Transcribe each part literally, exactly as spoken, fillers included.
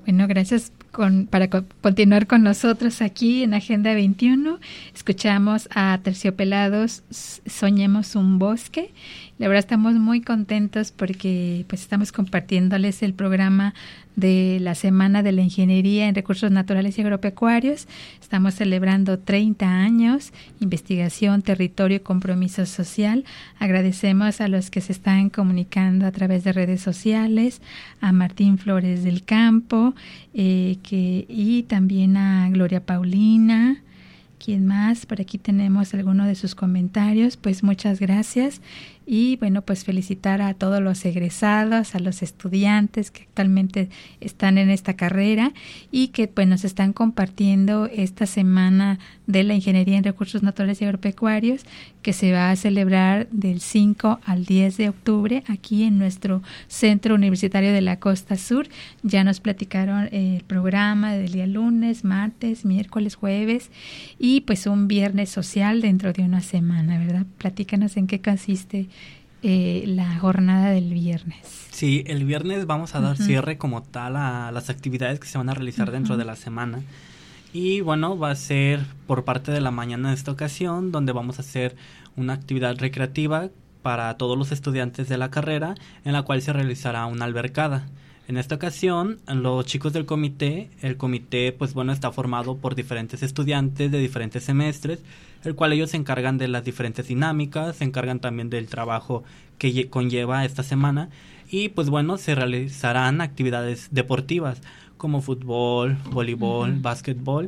Bueno, gracias con, para co- continuar con nosotros aquí en Agenda veintiuno. Escuchamos a Terciopelados, Soñemos un bosque. La verdad estamos muy contentos porque pues estamos compartiéndoles el programa de la Semana de la Ingeniería en Recursos Naturales y Agropecuarios. Estamos celebrando treinta años, investigación, territorio y compromiso social. Agradecemos a los que se están comunicando a través de redes sociales, a Martín Flores del Campo, eh, que, y también a Gloria Paulina. ¿Quién más? Por aquí tenemos algunos de sus comentarios. Pues muchas gracias. Y bueno, pues felicitar a todos los egresados, a los estudiantes que actualmente están en esta carrera y que pues nos están compartiendo esta semana de la Ingeniería en Recursos Naturales y Agropecuarios, que se va a celebrar del cinco al diez de octubre aquí en nuestro Centro Universitario de la Costa Sur. Ya nos platicaron el programa del día lunes, martes, miércoles, jueves y pues un viernes social dentro de una semana, ¿verdad? Platícanos en qué consiste Eh, la jornada del viernes. Sí, el viernes vamos a dar uh-huh. cierre como tal a las actividades que se van a realizar uh-huh. dentro de la semana. Y bueno, va a ser por parte de la mañana en esta ocasión, donde vamos a hacer una actividad recreativa para todos los estudiantes de la carrera, en la cual se realizará una albercada. En esta ocasión, los chicos del comité, el comité pues bueno está formado por diferentes estudiantes de diferentes semestres, el cual ellos se encargan de las diferentes dinámicas, se encargan también del trabajo que lle- conlleva esta semana y pues bueno se realizarán actividades deportivas como fútbol, voleibol, uh-huh. básquetbol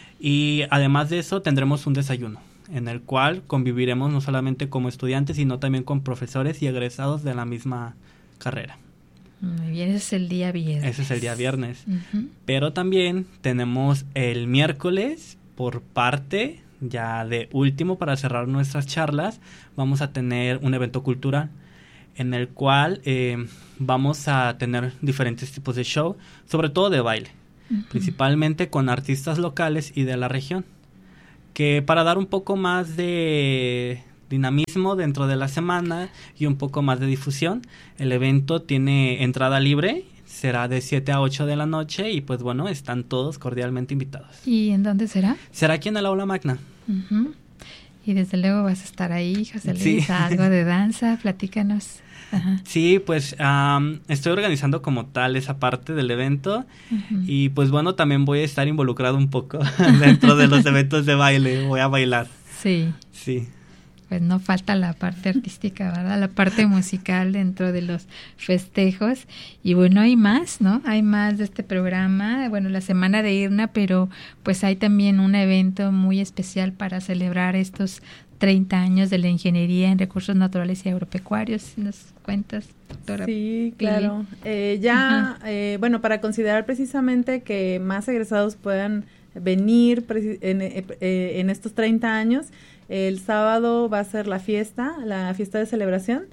y además de eso tendremos un desayuno en el cual conviviremos no solamente como estudiantes sino también con profesores y egresados de la misma carrera. Muy bien, ese es el día viernes. Ese es el día viernes. Uh-huh. Pero también tenemos el miércoles, por parte ya de último para cerrar nuestras charlas, vamos a tener un evento cultural en el cual eh, vamos a tener diferentes tipos de show, sobre todo de baile, uh-huh. principalmente con artistas locales y de la región, que para dar un poco más de dinamismo dentro de la semana y un poco más de difusión, el evento tiene entrada libre, será de siete a ocho de la noche y pues bueno, están todos cordialmente invitados. ¿Y en dónde será? Será aquí en el Aula Magna. Uh-huh. Y desde luego vas a estar ahí, José Luis, sí. algo de danza, platícanos. Ajá. Sí, pues um, estoy organizando como tal esa parte del evento uh-huh. y pues bueno, también voy a estar involucrado un poco dentro de los eventos de baile, voy a bailar. Sí. Sí. Pues no falta la parte artística, ¿verdad? La parte musical dentro de los festejos. Y bueno, hay más, ¿no? Hay más de este programa. Bueno, la Semana de Irna, pero pues hay también un evento muy especial para celebrar estos treinta años de la Ingeniería en Recursos Naturales y Agropecuarios. ¿Nos cuentas, doctora? Sí, claro. Eh, ya, eh, bueno, para considerar precisamente que más egresados puedan venir en, eh, en estos treinta años, el sábado va a ser la fiesta, la fiesta de celebración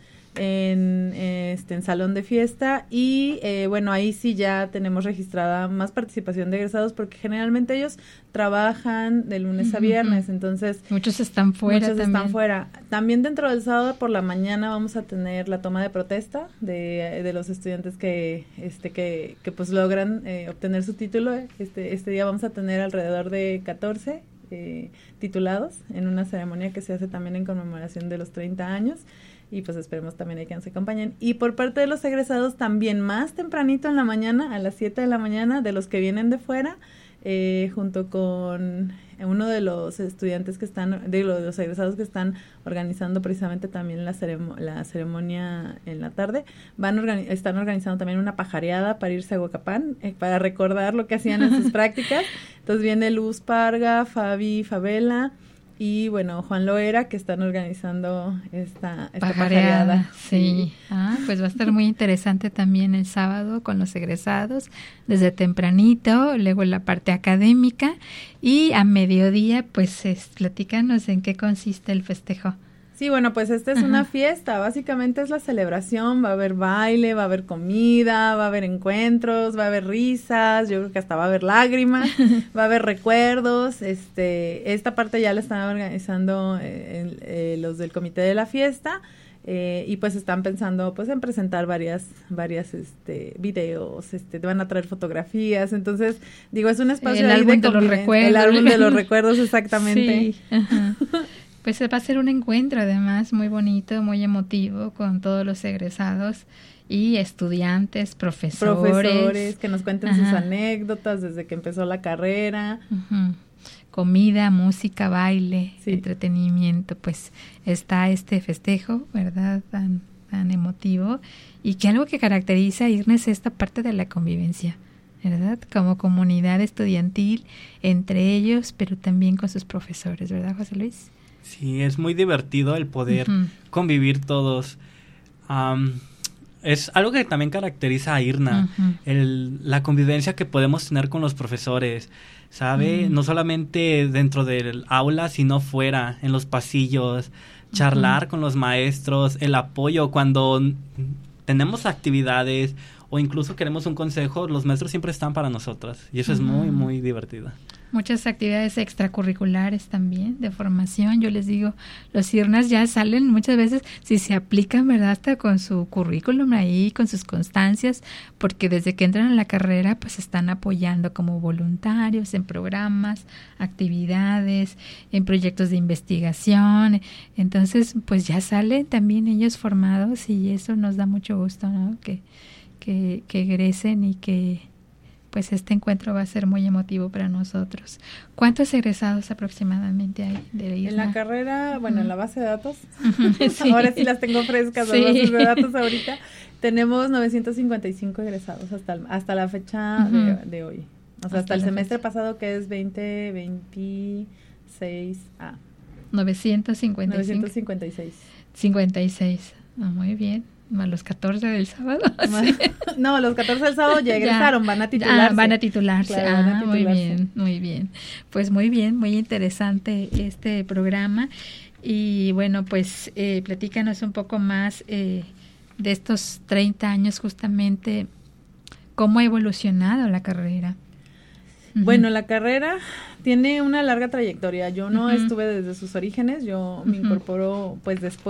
en este en salón de fiesta y eh, bueno, ahí sí ya tenemos registrada más participación de egresados porque generalmente ellos trabajan de lunes a viernes, entonces muchos están fuera muchos también. están fuera. También dentro del sábado por la mañana vamos a tener la toma de protesta de, de los estudiantes que este que, que pues logran eh, obtener su título. Este este día vamos a tener alrededor de catorce Eh, titulados en una ceremonia que se hace también en conmemoración de los treinta años y pues esperemos también que nos acompañen. Y por parte de los egresados también más tempranito en la mañana, a las siete de la mañana, de los que vienen de fuera, eh, junto con uno de los estudiantes que están, de los egresados que están organizando precisamente también la, ceremo- la ceremonia en la tarde, van organi- están organizando también una pajareada para irse a Huacapán, eh, para recordar lo que hacían en sus prácticas. Entonces viene Luz Parga, Fabi Favela y bueno, Juan Loera, que están organizando esta, esta pajareada. pajareada. Sí. sí. Ah, pues va a estar muy interesante también el sábado con los egresados, desde tempranito, luego la parte académica y a mediodía, pues es, platícanos en qué consiste el festejo. Sí, bueno, pues esta es Ajá. una fiesta, básicamente es la celebración, va a haber baile, va a haber comida, va a haber encuentros, va a haber risas, yo creo que hasta va a haber lágrimas, va a haber recuerdos, este, esta parte ya la están organizando eh, eh, los del comité de la fiesta, Eh, y pues están pensando pues en presentar varias varias este videos, este van a traer fotografías, entonces digo, es un espacio el ahí álbum de, de los recuerdos, el álbum de los recuerdos, exactamente. Sí, ajá. Pues va a ser un encuentro además muy bonito, muy emotivo con todos los egresados y estudiantes, profesores, profesores que nos cuenten ajá. sus anécdotas desde que empezó la carrera. Uh-huh. Comida, música, baile, sí. entretenimiento, pues está este festejo, ¿verdad? Tan, tan emotivo, y que algo que caracteriza a I R N E es esta parte de la convivencia, ¿verdad? Como comunidad estudiantil, entre ellos, pero también con sus profesores, ¿verdad, José Luis? Sí, es muy divertido el poder uh-huh. convivir todos. Um, es algo que también caracteriza a I R N A, uh-huh. el, la convivencia que podemos tener con los profesores, ¿sabe? Uh-huh. No solamente dentro del aula, sino fuera, en los pasillos, charlar uh-huh. con los maestros, el apoyo cuando tenemos actividades o incluso queremos un consejo, los maestros siempre están para nosotros y eso uh-huh. es muy, muy divertido. Muchas actividades extracurriculares también, de formación. Yo les digo, los I R N As ya salen muchas veces, si se aplican, ¿verdad? Hasta con su currículum ahí, con sus constancias, porque desde que entran a la carrera, pues están apoyando como voluntarios en programas, actividades, en proyectos de investigación. Entonces, pues ya salen también ellos formados y eso nos da mucho gusto, ¿no? Que, que, que egresen y que pues este encuentro va a ser muy emotivo para nosotros. ¿Cuántos egresados aproximadamente hay de I R N A? En la carrera, bueno, uh-huh. en la base de datos, sí. ahora sí las tengo frescas, sí. las bases de datos ahorita, tenemos novecientos cincuenta y cinco egresados hasta, el, hasta la fecha uh-huh. de, de hoy. O sea, hasta, hasta el semestre fecha. pasado que es veinte veintiséis A. novecientos cincuenta y cinco. novecientos cincuenta y seis. cincuenta y seis. Oh, muy bien. Más los catorce del sábado. Sí. No, los catorce del sábado ya egresaron, van a titularse. Ah, van a titularse. Claro, ah, van a titularse. Muy bien, muy bien. Pues muy bien, muy interesante este programa. Y bueno, pues eh, platícanos un poco más eh, de estos treinta años justamente, cómo ha evolucionado la carrera. Bueno, uh-huh. la carrera tiene una larga trayectoria. Yo no uh-huh. estuve desde sus orígenes, yo uh-huh. me incorporo pues después.